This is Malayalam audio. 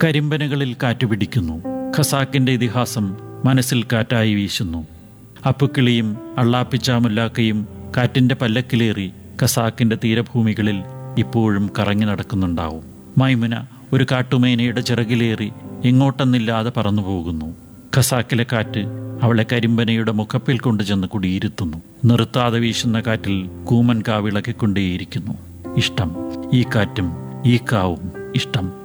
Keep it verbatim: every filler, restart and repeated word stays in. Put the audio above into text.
കരിമ്പനകളിൽ കാറ്റുപിടിക്കുന്നു. ഖസാക്കിന്റെ ഇതിഹാസം മനസ്സിൽ കാറ്റായി വീശുന്നു. അപ്പുക്കിളിയും അള്ളാപ്പിച്ചാമുല്ലാക്കയും കാറ്റിന്റെ പല്ലക്കിലേറി ഖസാക്കിന്റെ തീരഭൂമികളിൽ ഇപ്പോഴും കറങ്ങി നടക്കുന്നുണ്ടാവും. മൈമുന ഒരു കാട്ടുമേനയുടെ ചിറകിലേറി എങ്ങോട്ടെന്നില്ലാതെ പറന്നു പോകുന്നു. ഖസാക്കിലെ കാറ്റ് അവളെ കരിമ്പനയുടെ മുഖപ്പിൽ കൊണ്ടുചെന്ന് കുടിയിരുത്തുന്നു. നിർത്താതെ വീശുന്ന കാറ്റിൽ കൂമൻ കാവിളക്കിക്കൊണ്ടേയിരിക്കുന്നു. ഇഷ്ടം, ഈ കാറ്റും ഈ കാവും ഇഷ്ടം.